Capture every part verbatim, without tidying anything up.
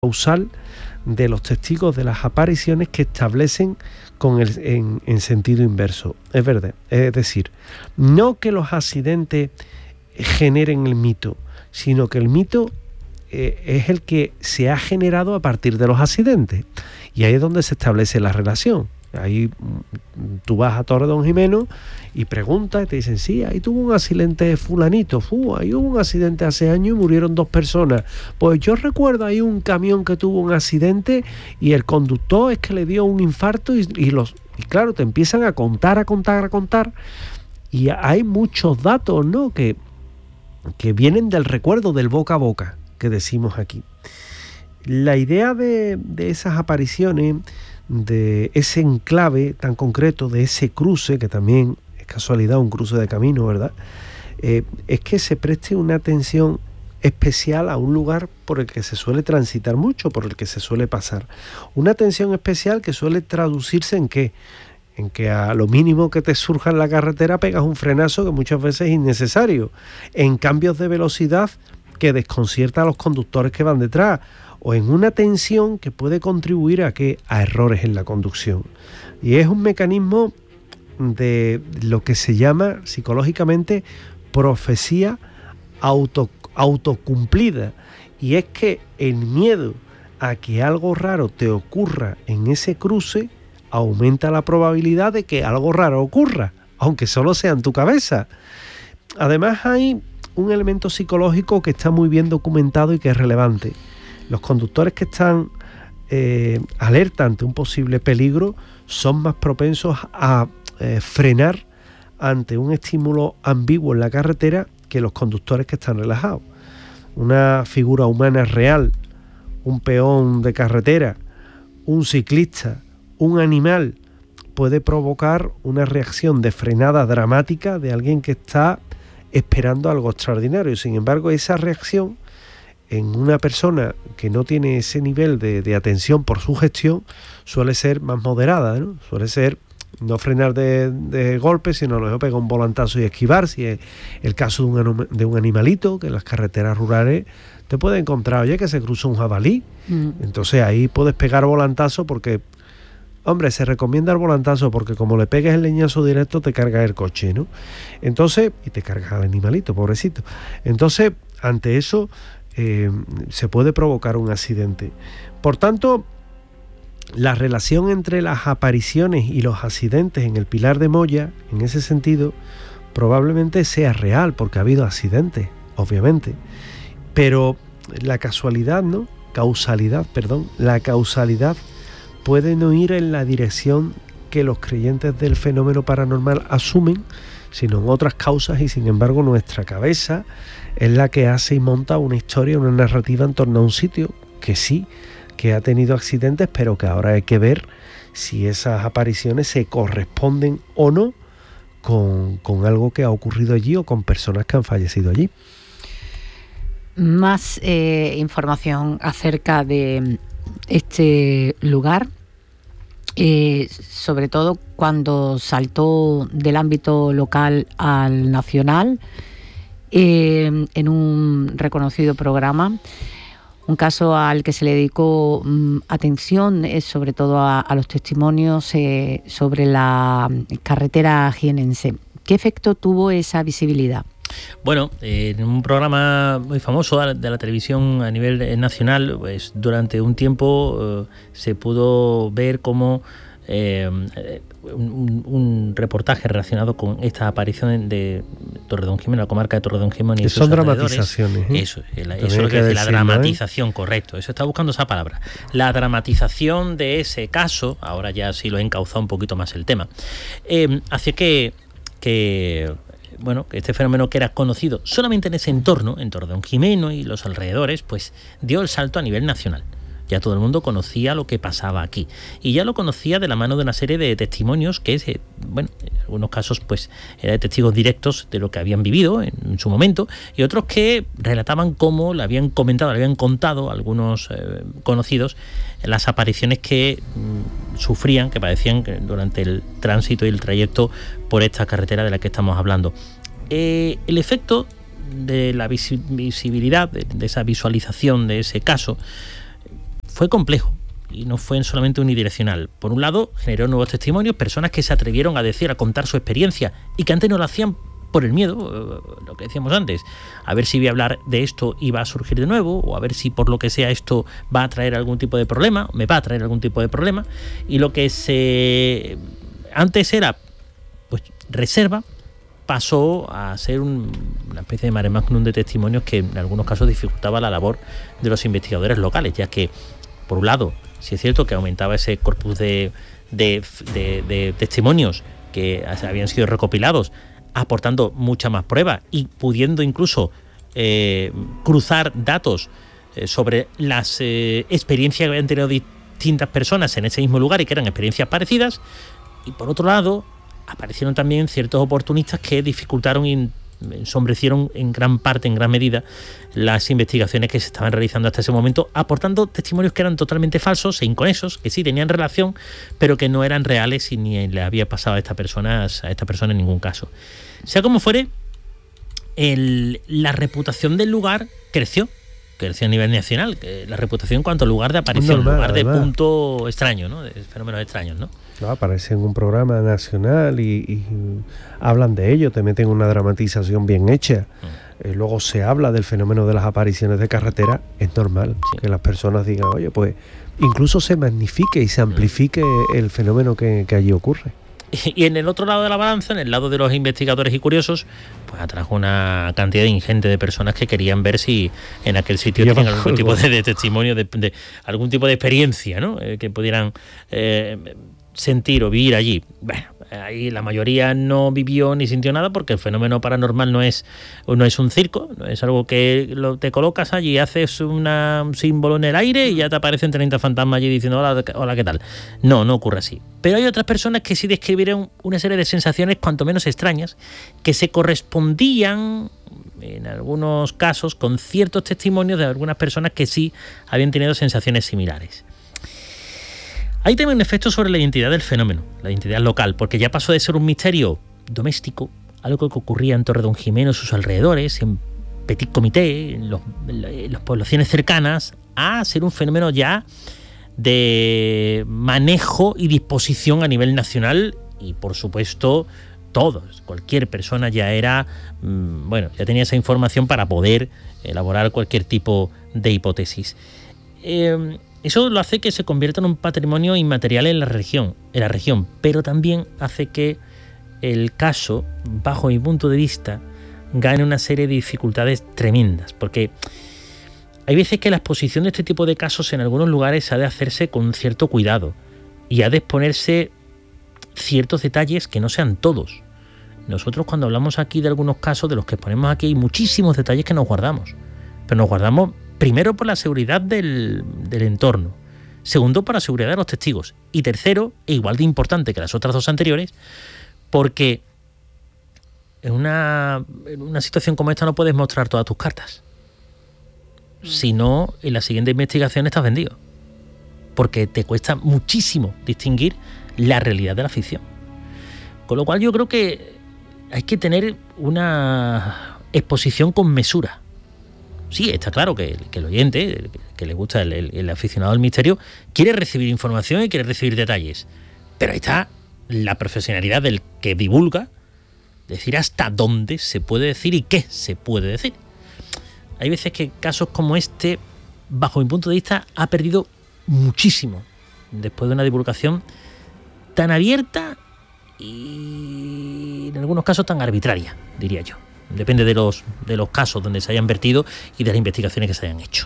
causal de los testigos de las apariciones que establecen con el, en, en sentido inverso. Es verdad, es decir, no que los accidentes generen el mito, sino que el mito eh, es el que se ha generado a partir de los accidentes. Y ahí es donde se establece la relación. Ahí tú vas a Torre Don Jimeno y preguntas y te dicen, sí, ahí tuvo un accidente fulanito, fu, ahí hubo un accidente hace años y murieron dos personas. Pues yo recuerdo ahí un camión que tuvo un accidente y el conductor es que le dio un infarto y, y los y claro, te empiezan a contar, a contar, a contar y hay muchos datos, ¿no? Que, que vienen del recuerdo, del boca a boca, que decimos aquí. La idea de, de esas apariciones, de ese enclave tan concreto, de ese cruce, que también es casualidad un cruce de camino, ¿verdad? Eh, es que se preste una atención especial a un lugar por el que se suele transitar mucho, por el que se suele pasar. Una atención especial que suele traducirse en qué, en que a lo mínimo que te surja en la carretera pegas un frenazo que muchas veces es innecesario, en cambios de velocidad que desconcierta a los conductores que van detrás, o en una tensión que puede contribuir a que a errores en la conducción. Y es un mecanismo de lo que se llama psicológicamente profecía auto, autocumplida. Y es que el miedo a que algo raro te ocurra en ese cruce aumenta la probabilidad de que algo raro ocurra, aunque solo sea en tu cabeza. Además hay un elemento psicológico que está muy bien documentado y que es relevante. Los conductores que están eh, alerta ante un posible peligro son más propensos a eh, frenar ante un estímulo ambiguo en la carretera que los conductores que están relajados. Una figura humana real, un peón de carretera, un ciclista, un animal, puede provocar una reacción de frenada dramática de alguien que está esperando algo extraordinario. Sin embargo, esa reacción en una persona que no tiene ese nivel de, de atención por su gestión suele ser más moderada, ¿no? Suele ser no frenar de, de golpe, sino a lo mejor pegar un volantazo y esquivar, si es el caso de un, de un animalito, que en las carreteras rurales te puede encontrar, oye, que se cruza un jabalí, mm. entonces ahí puedes pegar volantazo porque, hombre, se recomienda el volantazo porque como le pegues el leñazo directo te cargas el coche, ¿no? Entonces, y te cargas al animalito, pobrecito. Entonces, ante eso, Eh, se puede provocar un accidente. Por tanto, la relación entre las apariciones y los accidentes en el Pilar de Moya, en ese sentido, probablemente sea real, porque ha habido accidentes, obviamente. Pero la casualidad, ¿no? Causalidad, perdón. La causalidad puede no ir en la dirección que los creyentes del fenómeno paranormal asumen, sino en otras causas, y sin embargo nuestra cabeza es la que hace y monta una historia, una narrativa en torno a un sitio que sí, que ha tenido accidentes, pero que ahora hay que ver si esas apariciones se corresponden o no con, con algo que ha ocurrido allí o con personas que han fallecido allí. Más eh, información acerca de este lugar, eh, sobre todo cuando saltó del ámbito local al nacional, eh, en un reconocido programa, un caso al que se le dedicó mm, atención, eh, sobre todo a, a los testimonios eh, sobre la carretera jienense. ¿Qué efecto tuvo esa visibilidad? Bueno, eh, en un programa muy famoso de la televisión a nivel nacional, pues durante un tiempo eh, se pudo ver cómo eh, un, un reportaje relacionado con esta aparición de Torre Don Jimeno, la comarca de Torre Don Jimeno y sus son alrededores. Dramatizaciones, ¿eh? Eso, la, eso es lo que, que dice, la dramatización, ¿eh? Correcto, eso está buscando esa palabra. La dramatización de ese caso, ahora ya sí lo he encauzado un poquito más el tema, eh, hace que, que bueno, que este fenómeno que era conocido solamente en ese entorno, en Torre Don Jimeno y los alrededores, pues dio el salto a nivel nacional. Ya todo el mundo conocía lo que pasaba aquí. Y ya lo conocía de la mano de una serie de testimonios que, bueno, en algunos casos pues eran testigos directos de lo que habían vivido en su momento, y otros que relataban cómo le habían comentado, le habían contado algunos eh, conocidos las apariciones que mm, sufrían, que padecían durante el tránsito y el trayecto por esta carretera de la que estamos hablando. Eh, el efecto de la visibilidad, de, de esa visualización de ese caso, fue complejo y no fue solamente unidireccional. Por un lado, generó nuevos testimonios, personas que se atrevieron a decir, a contar su experiencia y que antes no lo hacían por el miedo, lo que decíamos antes, a ver si voy a hablar de esto y va a surgir de nuevo, o a ver si por lo que sea esto va a traer algún tipo de problema, me va a traer algún tipo de problema. Y lo que se antes era pues reserva, pasó a ser un, una especie de mare magnum de testimonios que en algunos casos dificultaba la labor de los investigadores locales, ya que, por un lado, sí es cierto que aumentaba ese corpus de, de, de, de testimonios que habían sido recopilados, aportando mucha más prueba y pudiendo incluso eh, cruzar datos eh, sobre las eh, experiencias que habían tenido distintas personas en ese mismo lugar y que eran experiencias parecidas. Y por otro lado, aparecieron también ciertos oportunistas que dificultaron y ensombrecieron en gran parte, en gran medida, las investigaciones que se estaban realizando hasta ese momento, aportando testimonios que eran totalmente falsos e inconexos, que sí tenían relación, pero que no eran reales y ni le había pasado a esta persona, a esta persona en ningún caso. Sea como fuere, el, la reputación del lugar creció, creció a nivel nacional, la reputación en cuanto al lugar de aparición, normal, lugar de además. punto extraño, ¿no? De fenómenos extraños, ¿no? No, aparece en un programa nacional y, y hablan de ello, te meten una dramatización bien hecha. Mm. Eh, luego se habla del fenómeno de las apariciones de carretera. Es normal sí. que las personas digan, oye, pues incluso se magnifique y se amplifique mm. el fenómeno que, que allí ocurre. Y en el otro lado de la balanza, en el lado de los investigadores y curiosos, pues atrajo una cantidad ingente de personas que querían ver si en aquel sitio tenían algún tipo de, de testimonio, de, de algún tipo de experiencia, ¿no? Eh, que pudieran eh, sentir o vivir allí. Bueno, ahí la mayoría no vivió ni sintió nada porque el fenómeno paranormal no es, no es un circo, no es algo que lo, te colocas allí, haces una, un símbolo en el aire y ya te aparecen treinta fantasmas allí diciendo hola, hola, ¿qué tal? No, no ocurre así. Pero hay otras personas que sí describieron una serie de sensaciones cuanto menos extrañas que se correspondían en algunos casos con ciertos testimonios de algunas personas que sí habían tenido sensaciones similares. Hay también un efecto sobre la identidad del fenómeno, la identidad local, porque ya pasó de ser un misterio doméstico, algo que ocurría en Torredonjimeno y sus alrededores, en petit comité, en, los, en las poblaciones cercanas, a ser un fenómeno ya de manejo y disposición a nivel nacional y, por supuesto, todos, cualquier persona ya era, bueno, ya tenía esa información para poder elaborar cualquier tipo de hipótesis. Eh, Eso lo hace que se convierta en un patrimonio inmaterial en la región, en la región, pero también hace que el caso, bajo mi punto de vista, gane una serie de dificultades tremendas, porque hay veces que la exposición de este tipo de casos en algunos lugares ha de hacerse con cierto cuidado y ha de exponerse ciertos detalles que no sean todos. Nosotros cuando hablamos aquí de algunos casos, de los que exponemos aquí, hay muchísimos detalles que nos guardamos, pero nos guardamos primero por la seguridad del, del entorno, segundo por la seguridad de los testigos y tercero, e igual de importante que las otras dos anteriores, porque en una, en una situación como esta no puedes mostrar todas tus cartas. Si no, en la siguiente investigación estás vendido, porque te cuesta muchísimo distinguir la realidad de la ficción. Con lo cual yo creo que hay que tener una exposición con mesura. Sí, está claro que, que el oyente, que le gusta el, el, el aficionado al misterio, quiere recibir información y quiere recibir detalles. Pero ahí está la profesionalidad del que divulga, decir hasta dónde se puede decir y qué se puede decir. Hay veces que casos como este, bajo mi punto de vista, ha perdido muchísimo después de una divulgación tan abierta y en algunos casos tan arbitraria, diría yo. Depende de los, de los casos donde se hayan vertido y de las investigaciones que se hayan hecho.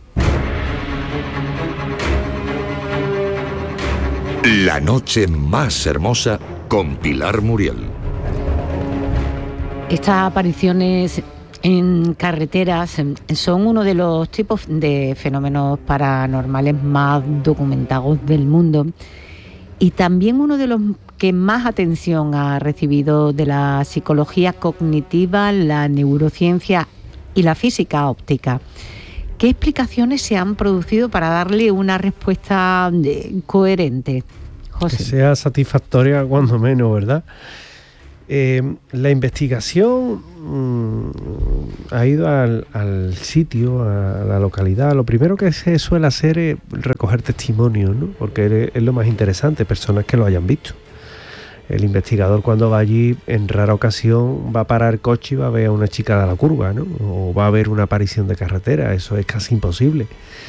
La noche más hermosa con Pilar Muriel. Estas apariciones en carreteras son uno de los tipos de fenómenos paranormales más documentados del mundo y también uno de los que más atención ha recibido de la psicología cognitiva, la neurociencia y la física óptica. ¿Qué explicaciones se han producido para darle una respuesta coherente, José? Que sea satisfactoria cuando menos, ¿verdad? Eh, la investigación mmm, ha ido al, al sitio, a la localidad. Lo primero que se suele hacer es recoger testimonios, ¿no? Porque es, es lo más interesante, personas que lo hayan visto. El investigador, cuando va allí, en rara ocasión va a parar el coche y va a ver a una chica de la curva, ¿no? O va a ver una aparición de carretera. Eso es casi imposible.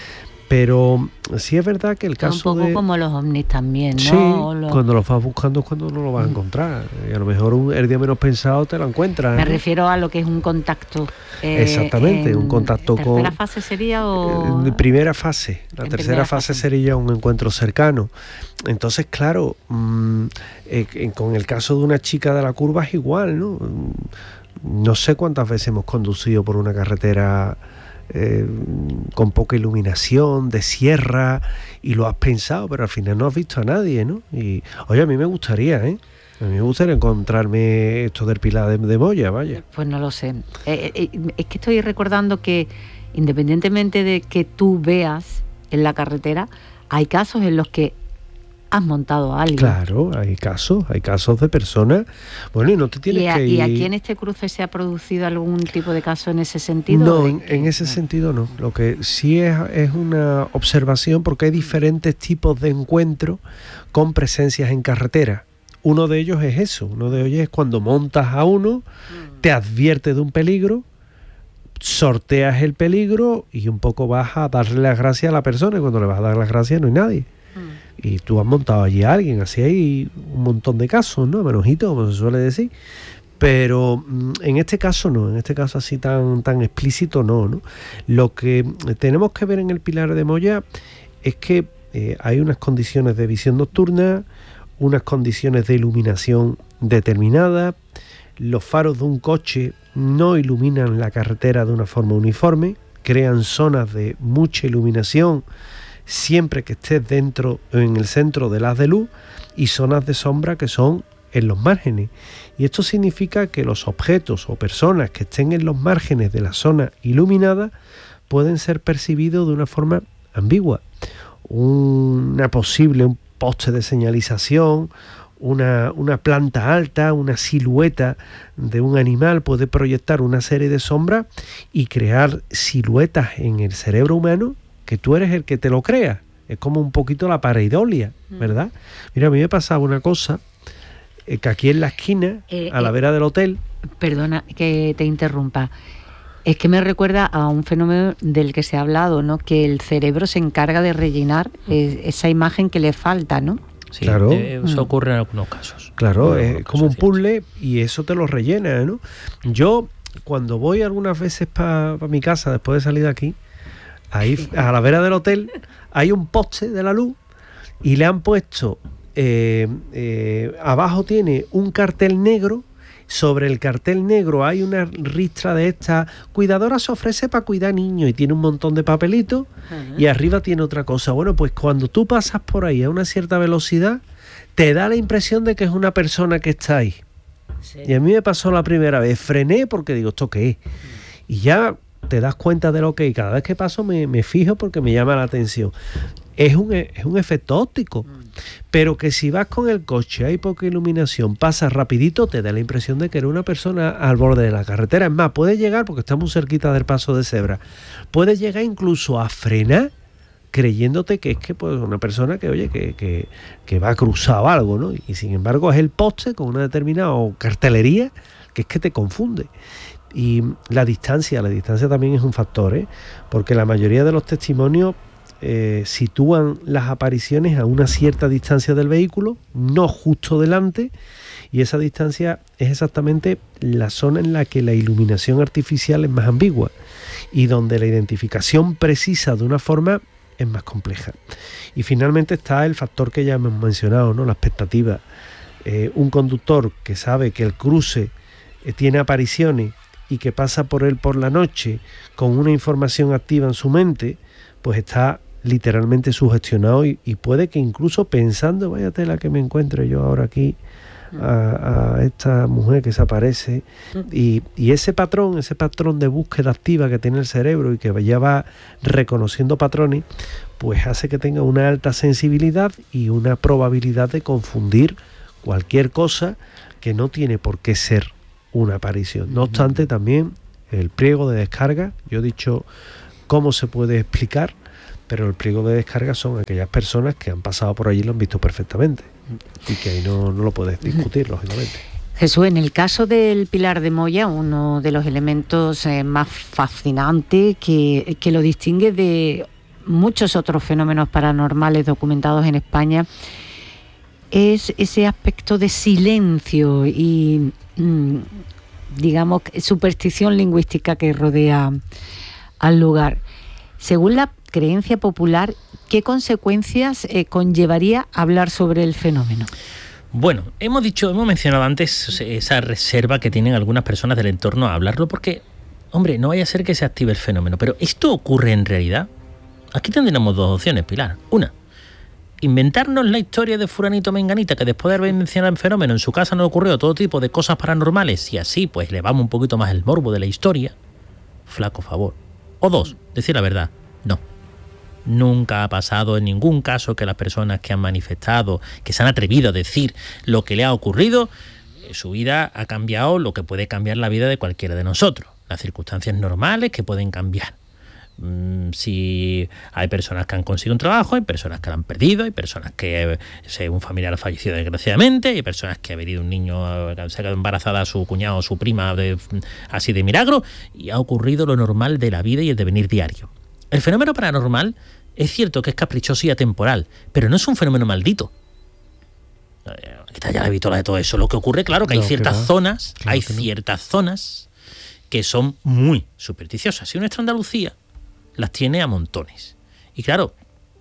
Pero sí es verdad que el caso un poco de... como los ovnis también, ¿no? Sí, los... cuando los vas buscando es cuando no lo vas a encontrar. Y a lo mejor un, el día menos pensado te lo encuentras. Me ¿no? refiero a lo que es un contacto. Eh, Exactamente, en, un contacto con... ¿Tercera fase sería o...? Eh, primera fase. La tercera fase, fase sería un encuentro cercano. Entonces, claro, mmm, eh, con el caso de una chica de la curva es igual, ¿no? No sé cuántas veces hemos conducido por una carretera... Eh, con poca iluminación, de sierra, y lo has pensado, pero al final no has visto a nadie, ¿no? Y oye, a mí me gustaría, ¿eh? A mí me gustaría encontrarme esto del Pilar de, de Moya, vaya. Pues no lo sé. Eh, eh, es que estoy recordando que independientemente de que tú veas en la carretera, hay casos en los que has montado a alguien. Claro, hay casos, hay casos de personas. Bueno, y no te tienes ¿Y, a, que ir... ¿Y aquí en este cruce se ha producido algún tipo de caso en ese sentido? No, en, en ese no. sentido no. Lo que sí es, es una observación, porque hay diferentes tipos de encuentros con presencias en carretera. Uno de ellos es eso, uno de ellos es cuando montas a uno, te advierte de un peligro, sorteas el peligro y un poco vas a darle las gracias a la persona, y cuando le vas a dar las gracias no hay nadie. Y tú has montado allí a alguien, así hay un montón de casos, ¿no? Menojito, como se suele decir. Pero en este caso no, en este caso así tan, tan explícito no, ¿no? Lo que tenemos que ver en el Pilar de Moya es que eh, hay unas condiciones de visión nocturna, unas condiciones de iluminación determinadas, los faros de un coche no iluminan la carretera de una forma uniforme, crean zonas de mucha iluminación siempre que estés dentro en el centro del haz de luz, y zonas de sombra que son en los márgenes. Y esto significa que los objetos o personas que estén en los márgenes de la zona iluminada pueden ser percibidos de una forma ambigua. Una posible, un poste de señalización, una, una planta alta, una silueta de un animal puede proyectar una serie de sombras y crear siluetas en el cerebro humano que tú eres el que te lo crea. Es como un poquito la pareidolia, ¿verdad? Mira, a mí me pasaba una cosa, eh, que aquí en la esquina, eh, a la eh, vera del hotel... Perdona que te interrumpa. Es que me recuerda a un fenómeno del que se ha hablado, ¿no? Que el cerebro se encarga de rellenar eh, esa imagen que le falta, ¿no? Sí, claro. eh, eso ocurre en algunos casos. Claro, es como un puzzle y eso te lo rellena, ¿no? Yo, cuando voy algunas veces para pa mi casa, después de salir de aquí, ahí a la vera del hotel hay un poste de la luz y le han puesto eh, eh, abajo tiene un cartel negro, sobre el cartel negro hay una ristra de esta: cuidadora se ofrece para cuidar niños, y tiene un montón de papelitos. Uh-huh. Y arriba tiene otra cosa. Bueno, pues cuando tú pasas por ahí a una cierta velocidad te da la impresión de que es una persona que está ahí. Sí. Y a mí me pasó la primera vez, frené porque digo, ¿esto qué es? Uh-huh. Y ya te das cuenta de lo que hay. Cada vez que paso me, me fijo porque me llama la atención. Es un, es un efecto óptico, mm. pero que si vas con el coche, hay poca iluminación, pasas rapidito, te da la impresión de que eres una persona al borde de la carretera. Es más, puedes llegar, porque estamos cerquita del paso de cebra, puedes llegar incluso a frenar creyéndote que es que pues una persona que oye que, que, que va a cruzar o algo, ¿no? Y sin embargo es el poste con una determinada cartelería que es que te confunde. Y la distancia, la distancia también es un factor, ¿eh? Porque la mayoría de los testimonios eh, sitúan las apariciones a una cierta distancia del vehículo, no justo delante, y esa distancia es exactamente la zona en la que la iluminación artificial es más ambigua y donde la identificación precisa de una forma es más compleja. Y finalmente está el factor que ya hemos mencionado, ¿no? La expectativa. Eh, un conductor que sabe que el cruce eh, tiene apariciones y que pasa por él por la noche con una información activa en su mente, pues está literalmente sugestionado y, y puede que incluso pensando, vaya tela que me encuentre yo ahora aquí a, a esta mujer que se aparece, y, y ese patrón, ese patrón de búsqueda activa que tiene el cerebro y que ya va reconociendo patrones, pues hace que tenga una alta sensibilidad y una probabilidad de confundir cualquier cosa que no tiene por qué ser una aparición. No obstante, también el pliego de descarga, yo he dicho cómo se puede explicar, pero el pliego de descarga son aquellas personas que han pasado por allí y lo han visto perfectamente, y que ahí no, no lo puedes discutir, lógicamente. Jesús, en el caso del Pilar de Moya, uno de los elementos eh, más fascinantes que, que lo distingue de muchos otros fenómenos paranormales documentados en España es ese aspecto de silencio y, mmm, digamos, superstición lingüística que rodea al lugar. Según la creencia popular, ¿qué consecuencias eh, conllevaría hablar sobre el fenómeno? Bueno, hemos dicho, hemos mencionado antes esa reserva que tienen algunas personas del entorno a hablarlo porque, hombre, no vaya a ser que se active el fenómeno. Pero ¿esto ocurre en realidad? Aquí tendríamos dos opciones, Pilar. Una, inventarnos la historia de fulanito menganita que después de haber mencionado el fenómeno en su casa no ocurrió todo tipo de cosas paranormales y así pues le vamos un poquito más el morbo de la historia. Flaco favor. O dos, decir la verdad. No. Nunca ha pasado en ningún caso que las personas que han manifestado, que se han atrevido a decir lo que le ha ocurrido, su vida ha cambiado lo que puede cambiar la vida de cualquiera de nosotros. Las circunstancias normales que pueden cambiar. Mm, si hay personas que han conseguido un trabajo, hay personas que lo han perdido, hay personas que si un familiar ha fallecido desgraciadamente, hay personas que ha venido un niño, se ha quedado embarazada a su cuñado o su prima de, así de milagro, y ha ocurrido lo normal de la vida y el devenir diario. El fenómeno paranormal es cierto que es caprichoso y atemporal, pero no es un fenómeno maldito. Quita ya la vitola de todo eso. Lo que ocurre, claro, que hay no, ciertas que zonas, claro hay ciertas no. zonas que son muy supersticiosas. Y nuestra Andalucía las tiene a montones. Y claro,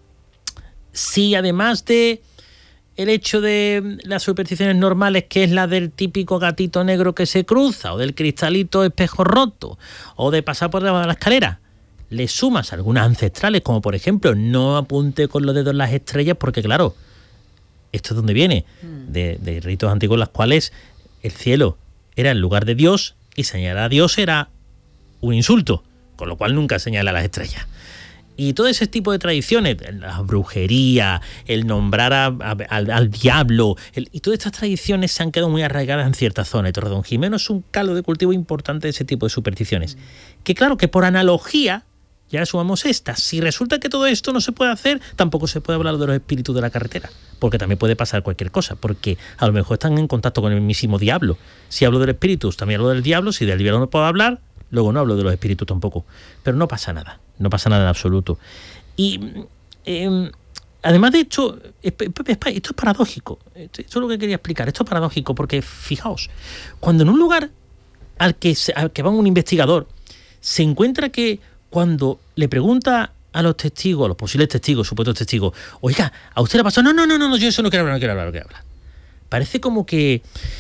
si además de el hecho de las supersticiones normales, que es la del típico gatito negro que se cruza, o del cristalito espejo roto, o de pasar por debajo de la escalera, le sumas algunas ancestrales, como por ejemplo, no apunte con los dedos en las estrellas, porque claro, esto es donde viene, de, de ritos antiguos en los cuales el cielo era el lugar de Dios y señalar a Dios era un insulto, con lo cual nunca señala a las estrellas. Y todo ese tipo de tradiciones, la brujería, el nombrar a, a, al, al diablo, el, y todas estas tradiciones se han quedado muy arraigadas en ciertas zonas. Y Torredonjimeno es un caldo de cultivo importante de ese tipo de supersticiones. Que claro, que por analogía, ya sumamos estas. Si resulta que todo esto no se puede hacer, tampoco se puede hablar de los espíritus de la carretera, porque también puede pasar cualquier cosa, porque a lo mejor están en contacto con el mismísimo diablo. Si hablo del espíritu, también hablo del diablo. Si del diablo no puedo hablar, luego no hablo de los espíritus tampoco. Pero no pasa nada, no pasa nada en absoluto. Y eh, además de esto, esto es paradójico. Esto es lo que quería explicar. Esto es paradójico porque, fijaos, cuando en un lugar al que, se, al que va un investigador se encuentra que cuando le pregunta a los testigos, a los posibles testigos, supuestos testigos, oiga, ¿a usted le ha pasado? No, no, no, no, yo eso no quiero hablar, no quiero hablar, no quiero hablar. Parece como que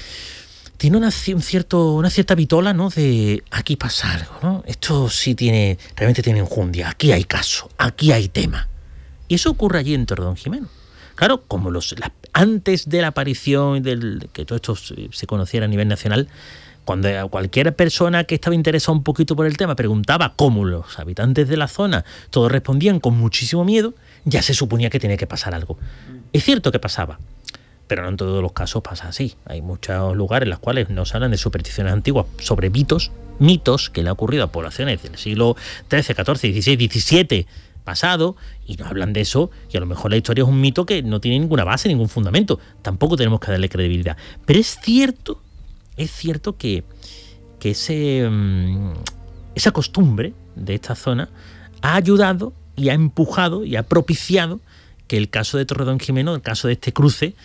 tiene una, un cierto, una cierta vitola, ¿no? De aquí pasa algo, ¿no? Esto sí tiene, realmente tiene enjundia, aquí hay caso, aquí hay tema. Y eso ocurre allí en Torredonjimeno. Claro, como los la, antes de la aparición, del que todo esto se, se conociera a nivel nacional, cuando cualquier persona que estaba interesada un poquito por el tema preguntaba cómo los habitantes de la zona todos respondían con muchísimo miedo, ya se suponía que tenía que pasar algo. Es cierto que pasaba, pero no en todos los casos pasa así. Hay muchos lugares en los cuales nos hablan de supersticiones antiguas sobre mitos, mitos que le han ocurrido a poblaciones del siglo trece, catorce, dieciséis, diecisiete pasado, y nos hablan de eso, y a lo mejor la historia es un mito que no tiene ninguna base, ningún fundamento. Tampoco tenemos que darle credibilidad. Pero es cierto, es cierto que, que ese, esa costumbre de esta zona ha ayudado y ha empujado y ha propiciado que el caso de Torredonjimeno, el caso de este cruce,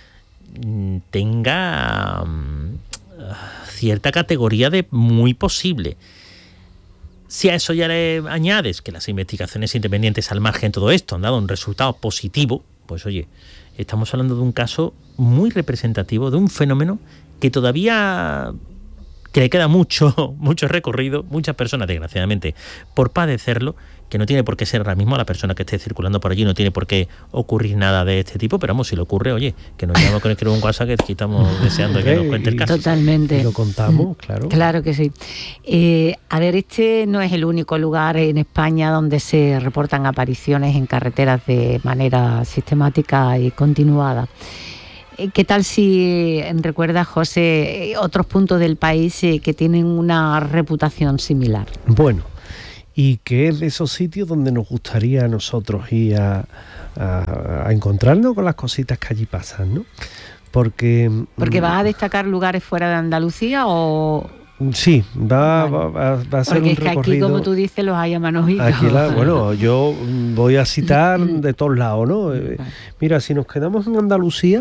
tenga um, cierta categoría de muy posible. Si a eso ya le añades que las investigaciones independientes al margen de todo esto han dado un resultado positivo, pues oye, estamos hablando de un caso muy representativo, de un fenómeno que todavía que le queda mucho, mucho recorrido, muchas personas, desgraciadamente, por padecerlo, que no tiene por qué ser ahora mismo la persona que esté circulando por allí, no tiene por qué ocurrir nada de este tipo, pero vamos, si le ocurre, oye, que nos llama con el un WhatsApp que estamos deseando que nos cuente el caso. Totalmente. Y lo contamos, claro. Claro que sí. Eh, a ver, este no es el único lugar en España donde se reportan apariciones en carreteras de manera sistemática y continuada. ¿Qué tal si recuerdas, José, otros puntos del país que tienen una reputación similar? Bueno, y que es de esos sitios donde nos gustaría a nosotros ir a, a, a encontrarnos con las cositas que allí pasan, ¿no? Porque... ¿Porque vas a destacar lugares fuera de Andalucía o...? Sí, va, va, va, va a ser Porque un es que recorrido. Aquí, como tú dices, los hay a mano hija. Aquí la, bueno, yo voy a citar de todos lados, ¿no? Eh, mira, si nos quedamos en Andalucía,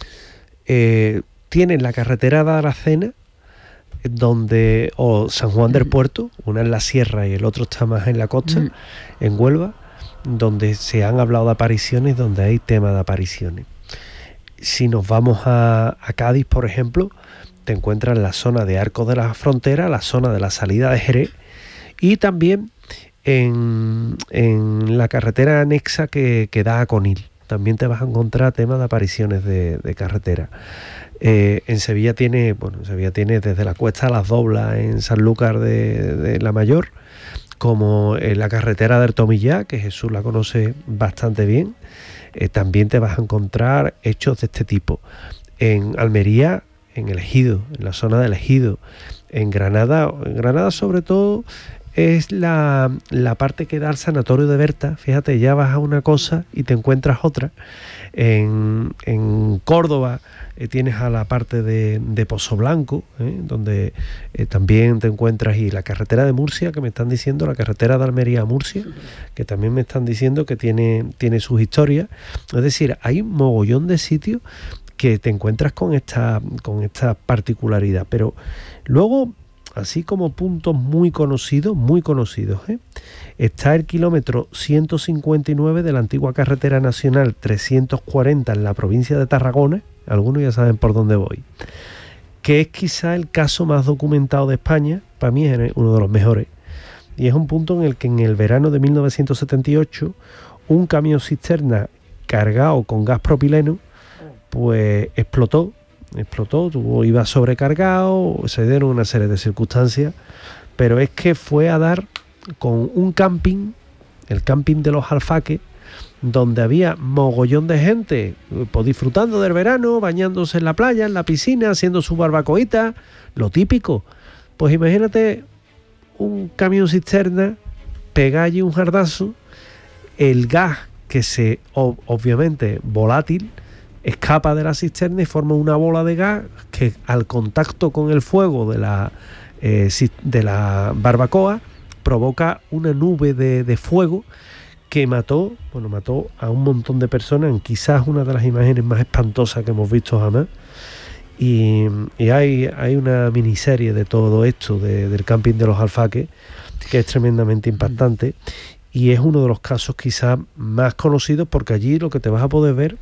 eh, tienen la carretera de Aracena, donde, o San Juan del Puerto, una en la sierra y el otro está más en la costa, mm. en Huelva, donde se han hablado de apariciones, donde hay tema de apariciones. Si nos vamos a, a Cádiz, por ejemplo, te encuentras en la zona de Arcos de la Frontera, la zona de la salida de Jerez, y también en, en la carretera anexa que, que da a Conil. También te vas a encontrar temas de apariciones de, de carretera. Eh, en Sevilla tiene, bueno, en Sevilla tiene desde la Cuesta a las Doblas en Sanlúcar de, de la Mayor, como en la carretera del Tomillá, que Jesús la conoce bastante bien. Eh, también te vas a encontrar hechos de este tipo. En Almería, en el Ejido, en la zona del Ejido. En Granada, en Granada sobre todo es la, la parte que da al Sanatorio de Berta. Fíjate, ya vas a una cosa y te encuentras otra. En, en Córdoba eh, tienes a la parte de, de Pozo Blanco, eh, donde eh, también te encuentras, y la carretera de Murcia, que me están diciendo, la carretera de Almería a Murcia, que también me están diciendo que tiene, tiene sus historias. Es decir, hay un mogollón de sitios que te encuentras con esta, con esta particularidad. Pero luego, así como puntos muy conocidos, muy conocidos, ¿eh? está el kilómetro ciento cincuenta y nueve de la antigua carretera nacional trescientos cuarenta en la provincia de Tarragona, algunos ya saben por dónde voy, que es quizá el caso más documentado de España, para mí es uno de los mejores, y es un punto en el que en el verano de mil novecientos setenta y ocho un camión cisterna cargado con gas propileno pues explotó, explotó, tuvo, iba sobrecargado, se dieron una serie de circunstancias, pero es que fue a dar con un camping, el camping de los Alfaques, donde había mogollón de gente, pues disfrutando del verano, bañándose en la playa, en la piscina, haciendo su barbacoita, lo típico. Pues imagínate un camión cisterna, pega allí un jardazo, el gas que se, obviamente volátil, escapa de la cisterna y forma una bola de gas que al contacto con el fuego de la, eh, de la barbacoa provoca una nube de, de fuego que mató, bueno, mató a un montón de personas, en quizás una de las imágenes más espantosas que hemos visto jamás. Y, y hay, hay una miniserie de todo esto, de, del camping de los Alfaques, que es tremendamente impactante, y es uno de los casos quizás más conocidos, porque allí lo que te vas a poder ver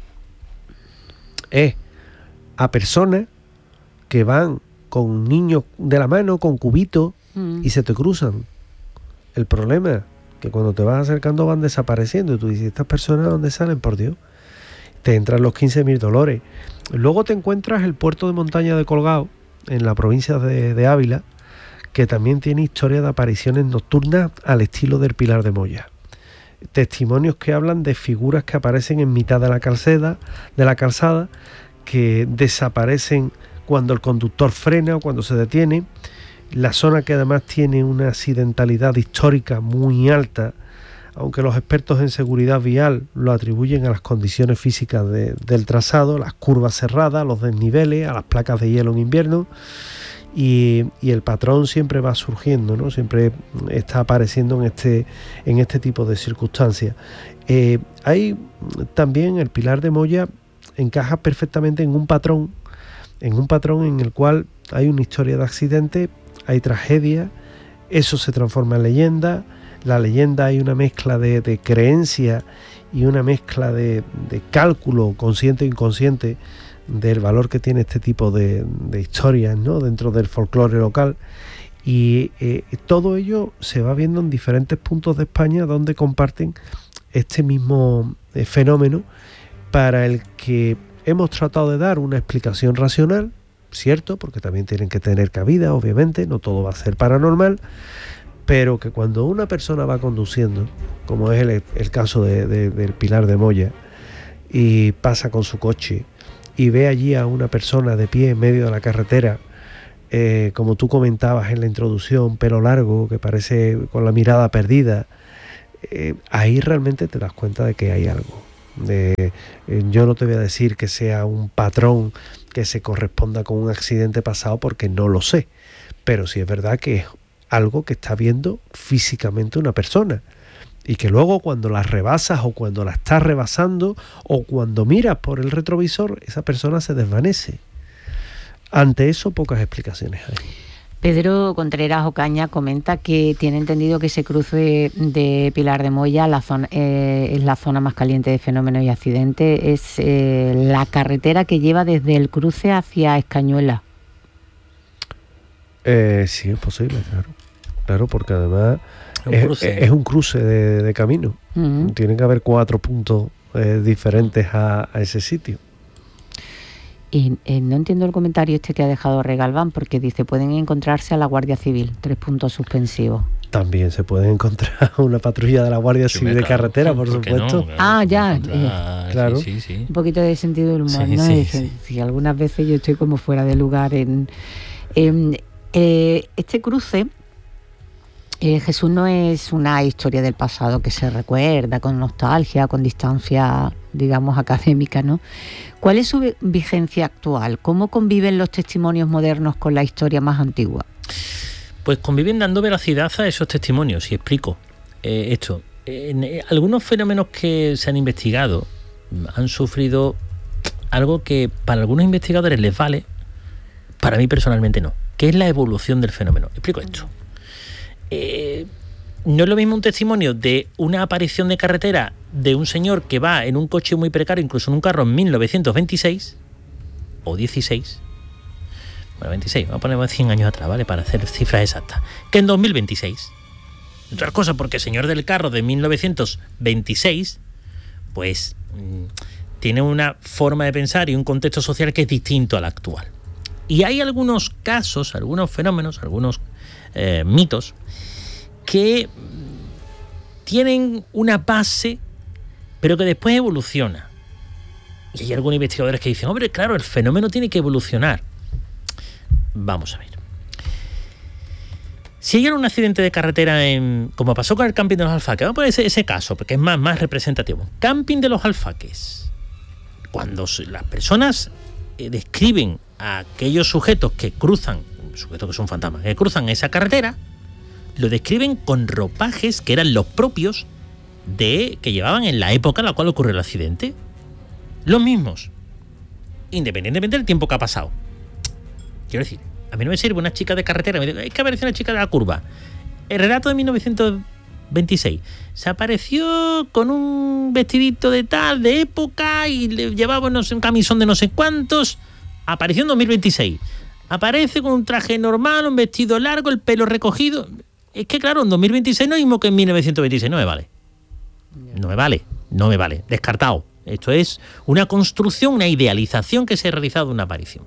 es a personas que van con niños de la mano, con cubitos, mm. y se te cruzan. El problema es que cuando te vas acercando van desapareciendo y tú dices, ¿estas personas dónde salen? Por Dios. Te entran los quince mil dolores. Luego te encuentras el puerto de montaña de Colgado, en la provincia de, de Ávila, que también tiene historia de apariciones nocturnas al estilo del Pilar de Moya. Testimonios que hablan de figuras que aparecen en mitad de la calzada, de la calzada, que desaparecen cuando el conductor frena o cuando se detiene. La zona, que además tiene una accidentalidad histórica muy alta, aunque los expertos en seguridad vial lo atribuyen a las condiciones físicas de, del trazado, las curvas cerradas, los desniveles, a las placas de hielo en invierno. Y, y el patrón siempre va surgiendo, ¿no? Siempre está apareciendo en este, en este tipo de circunstancias. Eh, hay también el Pilar de Moya encaja perfectamente en un patrón, en un patrón en el cual hay una historia de accidente, hay tragedia, eso se transforma en leyenda. La leyenda, hay una mezcla de, de creencia y una mezcla de, de cálculo consciente e inconsciente del valor que tiene este tipo de, de historias, ¿no? Dentro del folclore local, y eh, todo ello se va viendo en diferentes puntos de España donde comparten este mismo eh, fenómeno, para el que hemos tratado de dar una explicación racional, cierto, porque también tienen que tener cabida, obviamente, no todo va a ser paranormal, pero que cuando una persona va conduciendo, como es el, el caso de, de, del Pilar de Moya, y pasa con su coche y ve allí a una persona de pie en medio de la carretera, eh, como tú comentabas en la introducción, pelo largo, que parece con la mirada perdida, eh, ahí realmente te das cuenta de que hay algo. De, eh, yo no te voy a decir que sea un patrón que se corresponda con un accidente pasado, porque no lo sé, pero sí es verdad que es algo que está viendo físicamente una persona, y que luego cuando la rebasas o cuando la estás rebasando o cuando miras por el retrovisor, esa persona se desvanece. Ante eso, pocas explicaciones hay. Pedro Contreras Ocaña comenta que tiene entendido que ese cruce de Pilar de Moya la zona, eh, es la zona más caliente de fenómenos y accidentes. Es eh, la carretera que lleva desde el cruce hacia Escañuela. Eh, sí, es posible, claro. Claro, porque además un es, cruce. es un cruce de, de camino. Uh-huh. Tiene que haber cuatro puntos eh, diferentes a, a ese sitio. Y eh, no entiendo el comentario este que ha dejado Regalván, porque dice, pueden encontrarse a la Guardia Civil, tres puntos suspensivos. También se puede encontrar una patrulla de la Guardia Civil de carretera, por supuesto. No, claro, ah, ya. Eh, claro. Sí, sí, sí. Un poquito de sentido del humor, sí, ¿no? Sí, Dice, sí. Si algunas veces yo estoy como fuera de lugar en... en eh, este cruce, eh, Jesús, no es una historia del pasado que se recuerda con nostalgia, con distancia, digamos, académica, ¿no? ¿Cuál es su vigencia actual? ¿Cómo conviven los testimonios modernos con la historia más antigua? Pues conviven dando veracidad a esos testimonios, y explico eh, esto. En, eh, algunos fenómenos que se han investigado han sufrido algo que para algunos investigadores les vale, para mí personalmente no, que es la evolución del fenómeno. Explico esto. Eh, no es lo mismo un testimonio de una aparición de carretera de un señor que va en un coche muy precario, incluso en un carro en mil novecientos veintiséis o dieciséis, bueno, veintiséis, vamos a poner cien años atrás, ¿vale? Para hacer cifras exactas, que en dos mil veintiséis. Otra cosa, porque el señor del carro de mil novecientos veintiséis, pues mmm, tiene una forma de pensar y un contexto social que es distinto al actual. Y hay algunos casos, algunos fenómenos, algunos eh, mitos que tienen una base, pero que después evoluciona. Y hay algunos investigadores que dicen, hombre, claro, el fenómeno tiene que evolucionar. Vamos a ver. Si hay un accidente de carretera, en, como pasó con el camping de los Alfaques, vamos a poner ese, ese caso, porque es más, más representativo. Camping de los Alfaques. Cuando las personas eh, describen a aquellos sujetos que cruzan, sujetos que son fantasmas, que cruzan esa carretera, lo describen con ropajes que eran los propios de que llevaban en la época en la cual ocurrió el accidente. Los mismos, independientemente del tiempo que ha pasado. Quiero decir, a mí no me sirve una chica de carretera, me dice, es que apareció una chica de la curva. El relato de mil novecientos veintiséis se apareció con un vestidito de tal, de época, y le llevaba no sé, un camisón de no sé cuántos. Apareció en dos mil veintiséis. Aparece con un traje normal, un vestido largo, el pelo recogido. Es que claro, en dos mil veintiséis no es lo mismo que en mil novecientos veintiséis. No me vale. No me vale. No me vale. Descartado. Esto es una construcción, una idealización que se ha realizado de una aparición.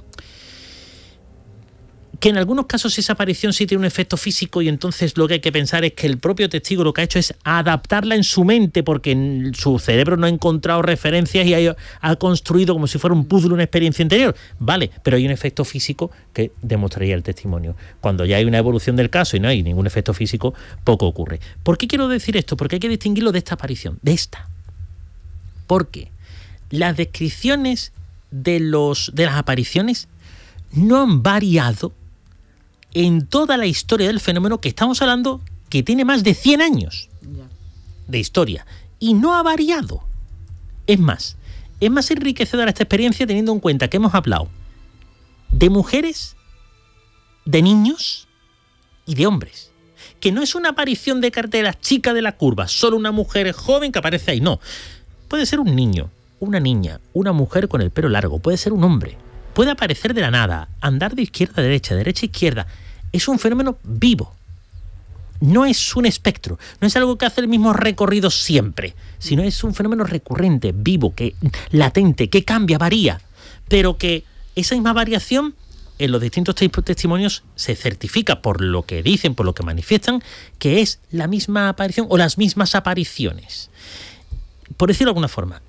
Que en algunos casos esa aparición sí tiene un efecto físico, y entonces lo que hay que pensar es que el propio testigo lo que ha hecho es adaptarla en su mente, porque en su cerebro no ha encontrado referencias y ha, ha construido como si fuera un puzzle una experiencia interior. Vale, pero hay un efecto físico que demostraría el testimonio. Cuando ya hay una evolución del caso y no hay ningún efecto físico, poco ocurre. ¿Por qué quiero decir esto? Porque hay que distinguirlo de esta aparición, de esta. Porque las descripciones de, los, de las apariciones no han variado en toda la historia del fenómeno, que estamos hablando que tiene más de cien años de historia, y no ha variado. Es más, es más enriquecedora esta experiencia teniendo en cuenta que hemos hablado de mujeres, de niños y de hombres. Que no es una aparición de carteras chica de la curva, solo una mujer joven que aparece ahí, no. Puede ser un niño, una niña, una mujer con el pelo largo, puede ser un hombre. Puede aparecer de la nada, andar de izquierda a derecha, de derecha a izquierda. Es un fenómeno vivo. No es un espectro, no es algo que hace el mismo recorrido siempre, sino es un fenómeno recurrente, vivo, que latente, que cambia, varía, pero que esa misma variación en los distintos testimonios se certifica por lo que dicen, por lo que manifiestan, que es la misma aparición o las mismas apariciones. Por decirlo de alguna forma,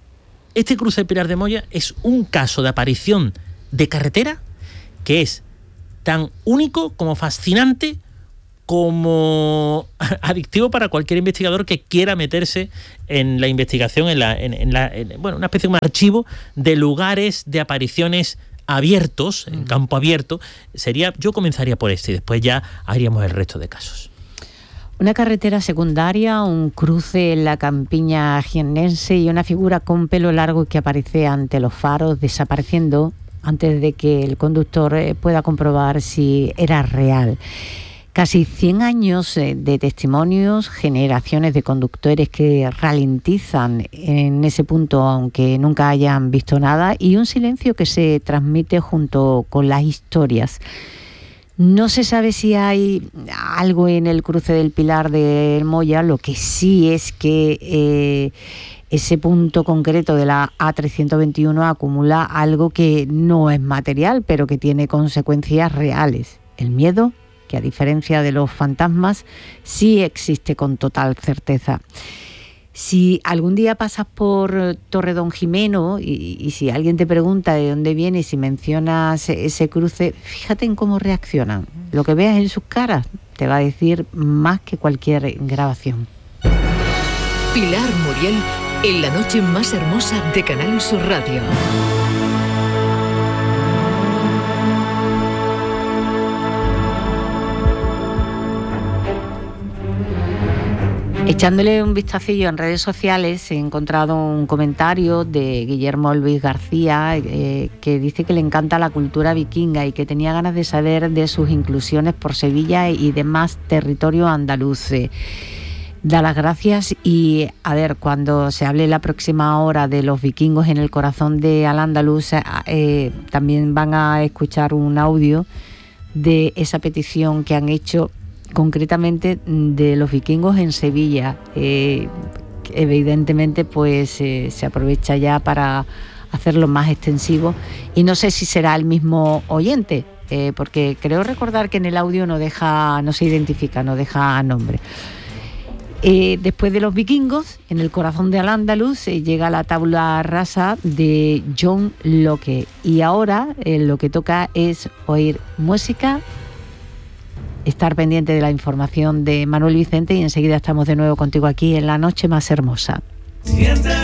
este cruce de Pilar de Moya es un caso de aparición de carretera que es tan único como fascinante como adictivo para cualquier investigador que quiera meterse en la investigación, en la, en, en la en, bueno, una especie de un archivo de lugares de apariciones abiertos, en campo abierto. Sería, yo comenzaría por este y después ya haríamos el resto de casos. Una carretera secundaria, un cruce en la campiña jiennense y una figura con pelo largo que aparece ante los faros desapareciendo antes de que el conductor pueda comprobar si era real. Casi cien años de testimonios, generaciones de conductores que ralentizan en ese punto aunque nunca hayan visto nada, y un silencio que se transmite junto con las historias. No se sabe si hay algo en el cruce del Pilar de Moya, lo que sí es que eh, ese punto concreto de la A trescientos veintiuno acumula algo que no es material, pero que tiene consecuencias reales. El miedo, que a diferencia de los fantasmas, sí existe con total certeza. Si algún día pasas por Torredonjimeno y, y si alguien te pregunta de dónde viene y si mencionas ese cruce, fíjate en cómo reaccionan. Lo que veas en sus caras te va a decir más que cualquier grabación. Pilar Muriel en la noche más hermosa de Canal Sur Radio. Echándole un vistacillo en redes sociales he encontrado un comentario de Guillermo Luis García eh, que dice que le encanta la cultura vikinga y que tenía ganas de saber de sus inclusiones por Sevilla y demás territorio andaluz. Da las gracias y a ver, cuando se hable la próxima hora de los vikingos en el corazón de Al-Ándalus, eh, también van a escuchar un audio de esa petición que han hecho concretamente de los vikingos en Sevilla. Eh, evidentemente pues eh, se aprovecha ya para hacerlo más extensivo y no sé si será el mismo oyente, eh, porque creo recordar que en el audio no deja, no se identifica, no deja nombre. Eh, después de los vikingos, en el corazón de Al-Ándalus eh, llega la tabla rasa de John Locke y ahora eh, lo que toca es oír música, estar pendiente de la información de Manuel Vicente y enseguida estamos de nuevo contigo aquí en La Noche Más Hermosa.